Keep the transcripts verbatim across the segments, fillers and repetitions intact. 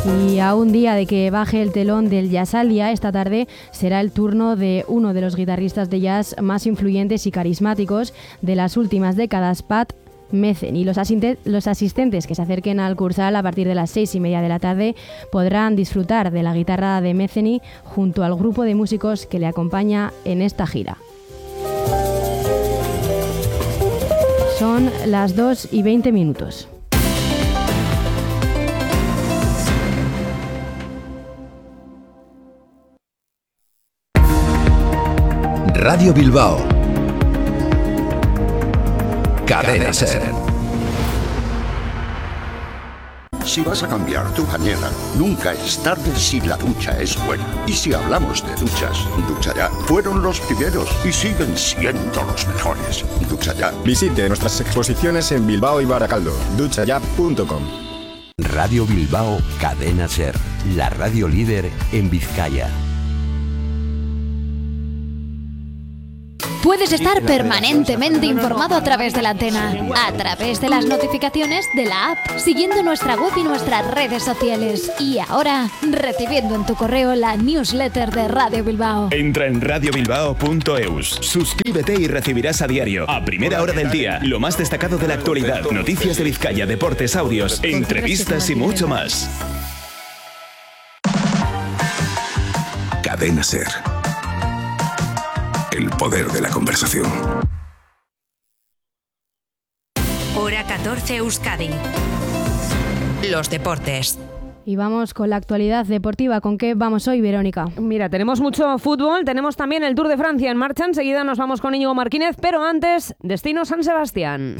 Y a un día de que baje el telón del Jazzalia, esta tarde será el turno de uno de los guitarristas de jazz más influyentes y carismáticos de las últimas décadas, Pat Metheny. Los, asiste- los asistentes que se acerquen al Kursaal a partir de las seis y media de la tarde podrán disfrutar de la guitarra de Metheny junto al grupo de músicos que le acompaña en esta gira. Son las dos y veinte minutos. Radio Bilbao. Cadena Ser. Si vas a cambiar tu bañera, nunca es tarde si la ducha es buena. Y si hablamos de duchas, Ducha Ya fueron los primeros y siguen siendo los mejores. Ducha Ya. Visite nuestras exposiciones en Bilbao y Baracaldo. ducha ya punto com. Radio Bilbao, Cadena Ser. La radio líder en Vizcaya. Puedes estar permanentemente informado a través de la antena, a través de las notificaciones de la app, siguiendo nuestra web y nuestras redes sociales. Y ahora, recibiendo en tu correo la newsletter de Radio Bilbao. Entra en radio bilbao punto eus, suscríbete y recibirás a diario, a primera hora del día, lo más destacado de la actualidad, noticias de Vizcaya, deportes, audios, entrevistas y mucho más. Cadena Ser. El poder de la conversación. Hora catorce Euskadi. Los deportes. Y vamos con la actualidad deportiva. ¿Con qué vamos hoy, Verónica? Mira, tenemos mucho fútbol, tenemos también el Tour de Francia en marcha. Enseguida nos vamos con Íñigo Martínez, pero antes, destino San Sebastián.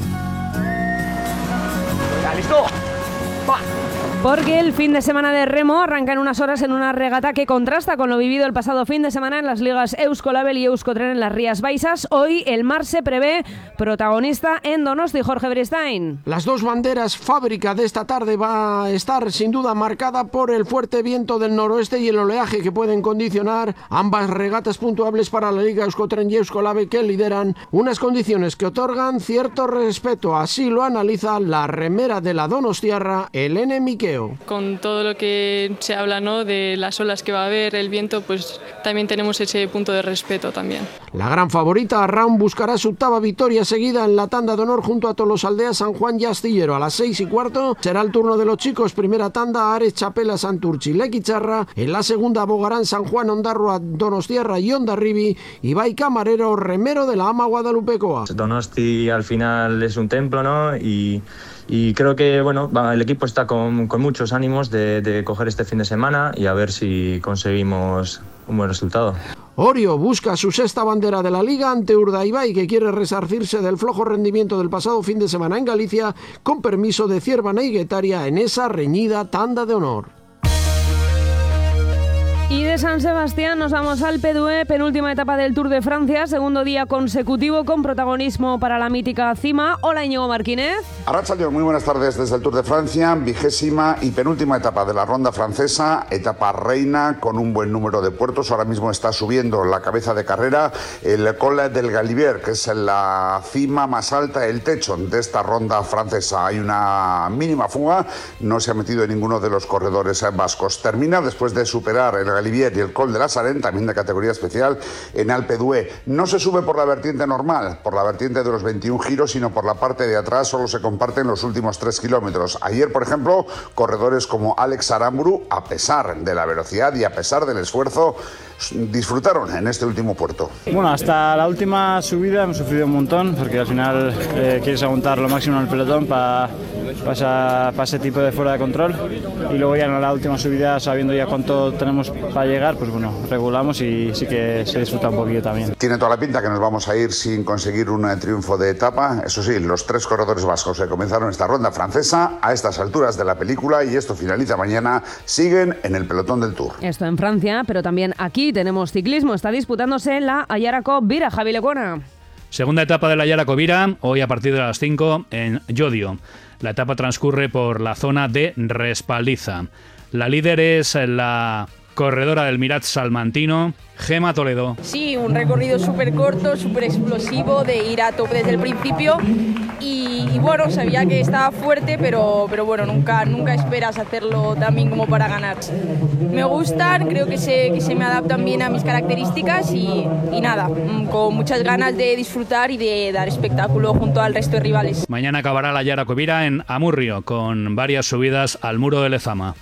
¿Listo? ¡Va! Porque el fin de semana de remo arranca en unas horas en una regata que contrasta con lo vivido el pasado fin de semana en las ligas Euskolabel y Euskotren en las Rías Baixas. Hoy el mar se prevé protagonista en Donosti. Jorge Beristain. Las dos banderas fábrica de esta tarde va a estar sin duda marcada por el fuerte viento del noroeste y el oleaje que pueden condicionar ambas regatas puntuables para la liga Euskotren y Euskolabel, que lideran unas condiciones que otorgan cierto respeto. Así lo analiza la remera de la donostiarra, Helene Miqueo. Con todo lo que se habla, ¿no?, de las olas que va a haber, el viento, pues también tenemos ese punto de respeto también. La gran favorita, Arraun, buscará su octava victoria seguida en la tanda de honor junto a Tolosaldea, San Juan y Astillero. A las seis y cuarto será el turno de los chicos. Primera tanda, Ares, Chapela, Santurchi, Lequicharra. En la segunda, abogarán San Juan, Ondarroa, Donostiarra y Ondarribi. Ibai Camarero, remero de la Ama Guadalupecoa. Donosti al final es un templo, ¿no? Y... Y creo que bueno, el equipo está con, con muchos ánimos de, de coger este fin de semana y a ver si conseguimos un buen resultado. Orio busca su sexta bandera de la Liga ante Urdaibai, que quiere resarcirse del flojo rendimiento del pasado fin de semana en Galicia, con permiso de Ciervana y Guetaria en esa reñida tanda de honor. Y de San Sebastián nos vamos al P D U E, penúltima etapa del Tour de Francia, segundo día consecutivo con protagonismo para la mítica cima. Hola, Íñigo Martínez. Arratsaldeon, muy buenas tardes desde el Tour de Francia, vigésima y penúltima etapa de la ronda francesa, etapa reina con un buen número de puertos. Ahora mismo está subiendo la cabeza de carrera el Col del Galibier, que es la cima más alta, el techo de esta ronda francesa. Hay una mínima fuga, no se ha metido ninguno de los corredores vascos. Termina después de superar el Galibier y el Col de la Sarén, también de categoría especial, en Alpe d'Huez. No se sube por la vertiente normal, por la vertiente de los veintiún giros, sino por la parte de atrás. Solo se comparten los últimos tres kilómetros. Ayer, por ejemplo, corredores como Alex Aramburu, a pesar de la velocidad y a pesar del esfuerzo, disfrutaron en este último puerto. Bueno, hasta la última subida hemos sufrido un montón, porque al final eh, quieres aguantar lo máximo en el pelotón para pa, pa ese tipo de fuera de control, y luego ya en la última subida, sabiendo ya cuánto tenemos para llegar, pues bueno, regulamos y sí que se disfruta un poquillo también. Tiene toda la pinta que nos vamos a ir sin conseguir un triunfo de etapa. Eso sí, los tres corredores vascos que comenzaron esta ronda francesa a estas alturas de la película, y esto finaliza mañana, siguen en el pelotón del Tour. Esto en Francia, pero también aquí tenemos ciclismo. Está disputándose la Ayarako Vira. Javi Lecona. Segunda etapa de la Ayarako Vira, hoy a partir de las cinco en Llodio. La etapa transcurre por la zona de Respaldiza. La líder es la corredora del Mirat Salmantino, Gema Toledo. Sí, un recorrido súper corto, súper explosivo, de ir a tope desde el principio y, y bueno, sabía que estaba fuerte, pero, pero bueno, nunca, nunca esperas hacerlo tan bien como para ganar. Me gustan, creo que se, que se me adaptan bien a mis características y, y nada, con muchas ganas de disfrutar y de dar espectáculo junto al resto de rivales. Mañana acabará la Yara Covira en Amurrio, con varias subidas al muro de Lezama.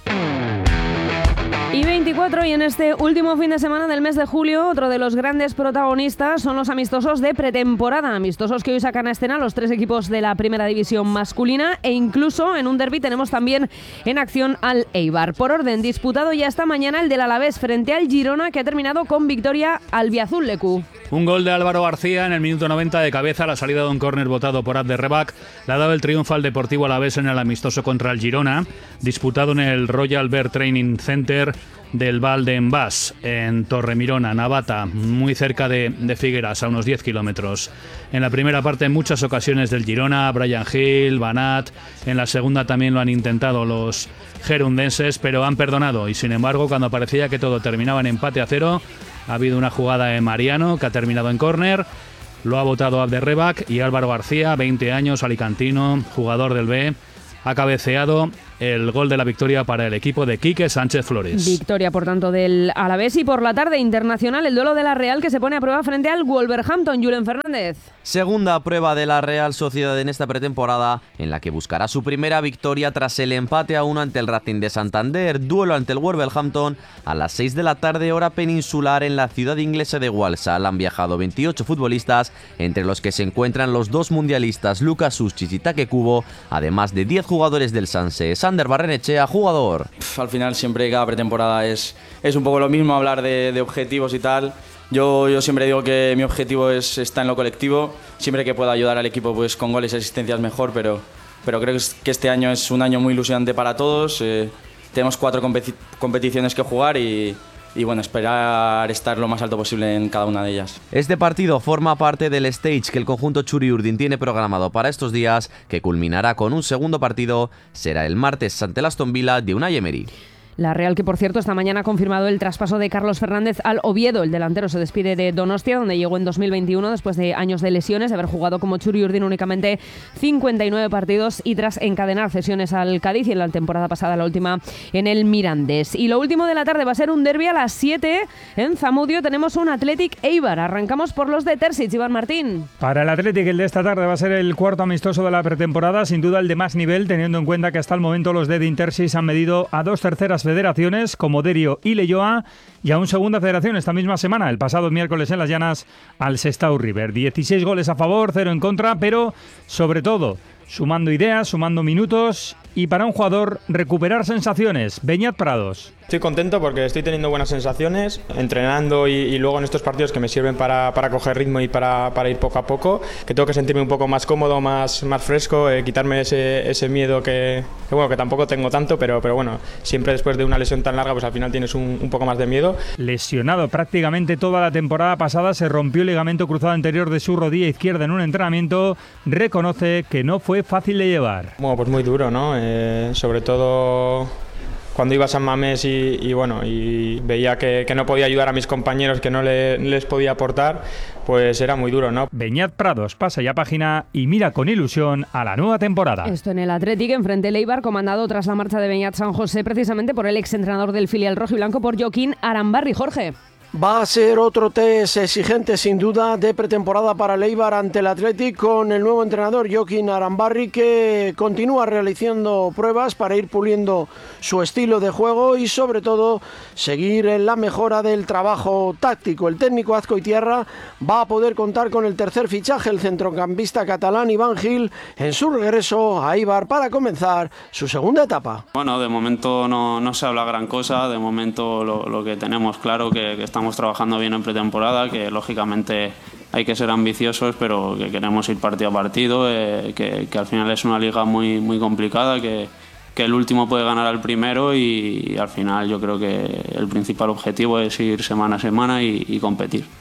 Y veinticuatro, y en este último fin de semana del mes de julio, otro de los grandes protagonistas son los amistosos de pretemporada. Amistosos que hoy sacan a escena los tres equipos de la primera división masculina, e incluso en un derbi tenemos también en acción al Eibar. Por orden, disputado ya esta mañana el del Alavés frente al Girona, que ha terminado con victoria albiazul, Lecu. Un gol de Álvaro García en el minuto noventa de cabeza, la salida de un córner botado por Abder Rebac le ha dado el triunfo al Deportivo Alavés en el amistoso contra el Girona, disputado en el Royal Bear Training Center del Val de Envás, en Torremirona, Navata, muy cerca de, de Figueras, a unos diez kilómetros. En la primera parte, en muchas ocasiones del Girona, Brian Hill, Banat. En la segunda también lo han intentado los gerundenses, pero han perdonado. Y sin embargo, cuando parecía que todo terminaba en empate a cero, ha habido una jugada de Mariano que ha terminado en córner. Lo ha votado Abder Rebac y Álvaro García, veinte años, alicantino, jugador del B, ha cabeceado el gol de la victoria para el equipo de Quique Sánchez Flores. Victoria, por tanto, del Alavés. Y por la tarde, internacional, el duelo de la Real, que se pone a prueba frente al Wolverhampton. Julen Fernández. Segunda prueba de la Real Sociedad en esta pretemporada, en la que buscará su primera victoria tras el empate a uno ante el Racing de Santander. Duelo ante el Wolverhampton a las seis de la tarde, hora peninsular, en la ciudad inglesa de Walsall. Han viajado veintiocho futbolistas, entre los que se encuentran los dos mundialistas Lucas Suchis y Take Kubo, además de diez jugadores del Sanse. Sander Barrenechea, jugador. Al final siempre cada pretemporada es, es un poco lo mismo, hablar de, de objetivos y tal. Yo, yo siempre digo que mi objetivo es está en lo colectivo, siempre que pueda ayudar al equipo pues con goles y asistencias mejor, pero, pero creo que este año es un año muy ilusionante para todos. Eh, tenemos cuatro competi- competiciones que jugar y, y bueno, esperar estar lo más alto posible en cada una de ellas. Este partido forma parte del stage que el conjunto Txuri-Urdin tiene programado para estos días, que culminará con un segundo partido. Será el martes ante el Aston Villa de Unai Emery. La Real, que por cierto esta mañana ha confirmado el traspaso de Carlos Fernández al Oviedo. El delantero se despide de Donostia, donde llegó en dos mil veintiuno después de años de lesiones, de haber jugado como Txuri-Urdin únicamente cincuenta y nueve partidos y tras encadenar cesiones al Cádiz, y en la temporada pasada la última en el Mirandés. Y lo último de la tarde va a ser un derbi a las siete en Zamudio. Tenemos un Athletic Eibar. Arrancamos por los de Terzic, Iván Martín. Para el Athletic, el de esta tarde va a ser el cuarto amistoso de la pretemporada, sin duda el de más nivel, teniendo en cuenta que hasta el momento los de Edin Terzic han medido a dos terceras federaciones, como Derio y Leioa, y a un segunda federación esta misma semana, el pasado miércoles en Las Llanas, al Sestao River. dieciséis goles a favor, cero en contra, pero sobre todo sumando ideas, sumando minutos, y para un jugador recuperar sensaciones. Beñat Prados. Estoy contento porque estoy teniendo buenas sensaciones, entrenando y, y luego en estos partidos que me sirven para, para coger ritmo y para, para ir poco a poco, que tengo que sentirme un poco más cómodo, más, más fresco, eh, quitarme ese, ese miedo que, que, bueno, que tampoco tengo tanto, pero, pero bueno, siempre después de una lesión tan larga, pues al final tienes un, un poco más de miedo. Lesionado prácticamente toda la temporada pasada, se rompió el ligamento cruzado anterior de su rodilla izquierda en un entrenamiento. Reconoce que no fue fácil de llevar. Bueno, pues muy duro, ¿no? Eh, sobre todo cuando iba a San Mamés y, y bueno y veía que, que no podía ayudar a mis compañeros, que no le, les podía aportar, pues era muy duro, ¿no? Beñat Prados pasa ya página y mira con ilusión a la nueva temporada. Esto en el Athletic, enfrente el Eibar, comandado tras la marcha de Beñat San José, precisamente por el exentrenador del filial rojiblanco, por Joaquín Arambarri. Jorge. Va a ser otro test exigente, sin duda, de pretemporada para el Eibar ante el Athletic, con el nuevo entrenador Joaquín Arambarri, que continúa realizando pruebas para ir puliendo su estilo de juego y sobre todo seguir en la mejora del trabajo táctico. El técnico azcoitiarra va a poder contar con el tercer fichaje, el centrocampista catalán Iván Gil, en su regreso a Eibar para comenzar su segunda etapa. Bueno, de momento no, no se habla gran cosa, de momento lo, lo que tenemos claro que, que estamos Estamos trabajando bien en pretemporada, que lógicamente hay que ser ambiciosos, pero que queremos ir partido a partido, eh, que, que al final es una liga muy, muy complicada, que, que el último puede ganar al primero y, y al final yo creo que el principal objetivo es ir semana a semana y, y competir.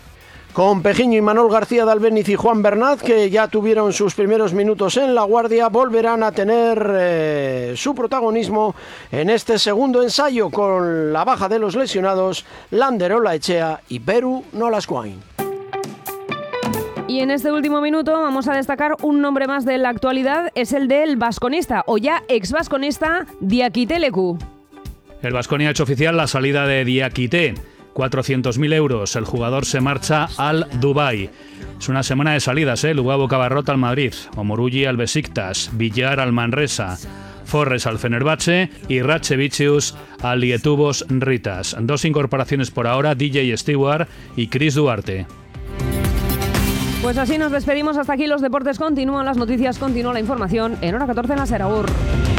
con Pejiño y Manol García de Albéniz y Juan Bernat, que ya tuvieron sus primeros minutos en La Guardia, volverán a tener eh, su protagonismo en este segundo ensayo con la baja de los lesionados Lander Olaechea y Beru Nolascoain. Y en este último minuto vamos a destacar un nombre más de la actualidad, es el del vasconista, o ya ex-vasconista, Diakité Leku. El Baskonia ha hecho oficial la salida de Diakité. cuatrocientos mil euros. El jugador se marcha al Dubái. Es una semana de salidas, ¿eh? Lugo Cabarrota al Madrid, Omorulli al Besiktas, Villar al Manresa, Forres al Fenerbahce y Ratchevicius al Lietuvos Ritas. Dos incorporaciones por ahora, D J Stewart y Chris Duarte. Pues así nos despedimos. Hasta aquí los deportes continúan, las noticias, continúa la información en hora catorce en la Seraur.